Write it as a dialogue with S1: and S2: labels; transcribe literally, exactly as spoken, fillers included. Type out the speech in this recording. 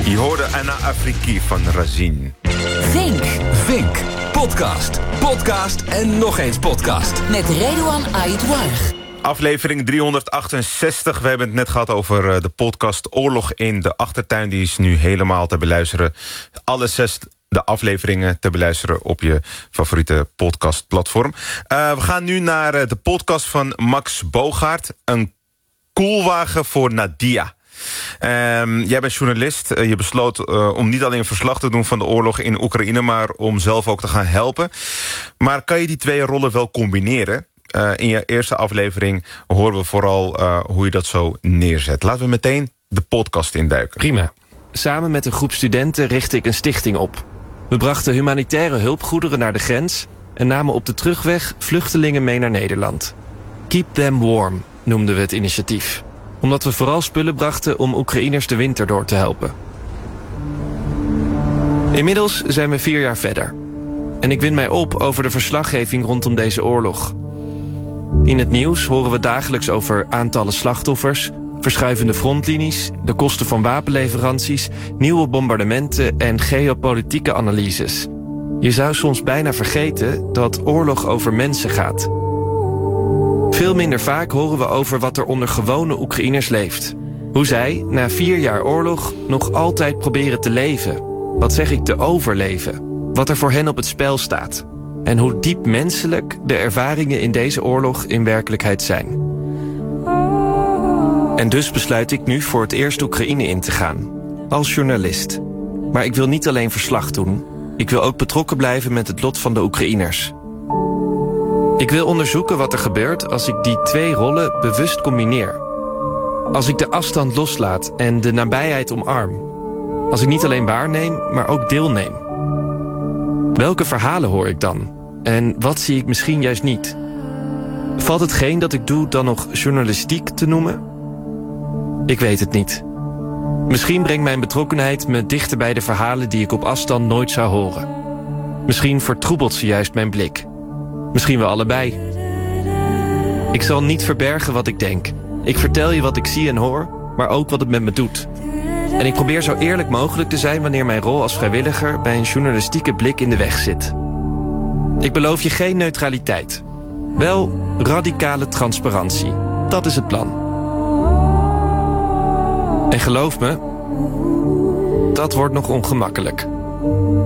S1: Je hoorde Anna Afriki van Razin.
S2: Vink.
S3: Vink. Podcast. Podcast en nog eens podcast.
S2: Met Redouan Aïdouarg.
S1: Aflevering driehonderdachtenzestig. We hebben het net gehad over de podcast Oorlog in de Achtertuin. Die is nu helemaal te beluisteren. Alle zes de afleveringen te beluisteren op je favoriete podcastplatform. Uh, we gaan nu naar de podcast van Max Bogaert. Een koelwagen voor Nadia. Um, jij bent journalist. Uh, je besloot uh, om niet alleen verslag te doen van de oorlog in Oekraïne, maar om zelf ook te gaan helpen. Maar kan je die twee rollen wel combineren? Uh, in je eerste aflevering horen we vooral uh, hoe je dat zo neerzet. Laten we meteen de podcast induiken.
S4: Prima. Samen met een groep studenten richtte ik een stichting op. We brachten humanitaire hulpgoederen naar de grens en namen op de terugweg vluchtelingen mee naar Nederland. Keep them warm noemden we het initiatief, omdat we vooral spullen brachten om Oekraïners de winter door te helpen. Inmiddels zijn we vier jaar verder. En ik win mij op over de verslaggeving rondom deze oorlog. In het nieuws horen we dagelijks over aantallen slachtoffers, verschuivende frontlinies, de kosten van wapenleveranties, nieuwe bombardementen en geopolitieke analyses. Je zou soms bijna vergeten dat oorlog over mensen gaat. Veel minder vaak horen we over wat er onder gewone Oekraïners leeft. Hoe zij, na vier jaar oorlog, nog altijd proberen te leven. Wat zeg ik, te overleven. Wat er voor hen op het spel staat. En hoe diep menselijk de ervaringen in deze oorlog in werkelijkheid zijn. En dus besluit ik nu voor het eerst Oekraïne in te gaan. Als journalist. Maar ik wil niet alleen verslag doen. Ik wil ook betrokken blijven met het lot van de Oekraïners. Ik wil onderzoeken wat er gebeurt als ik die twee rollen bewust combineer. Als ik de afstand loslaat en de nabijheid omarm. Als ik niet alleen waarneem, maar ook deelneem. Welke verhalen hoor ik dan? En wat zie ik misschien juist niet? Valt hetgeen dat ik doe dan nog journalistiek te noemen? Ik weet het niet. Misschien brengt mijn betrokkenheid me dichter bij de verhalen die ik op afstand nooit zou horen. Misschien vertroebelt ze juist mijn blik. Misschien wel allebei. Ik zal niet verbergen wat ik denk. Ik vertel je wat ik zie en hoor, maar ook wat het met me doet. En ik probeer zo eerlijk mogelijk te zijn wanneer mijn rol als vrijwilliger bij een journalistieke blik in de weg zit. Ik beloof je geen neutraliteit. Wel radicale transparantie. Dat is het plan. En geloof me, dat wordt nog ongemakkelijk.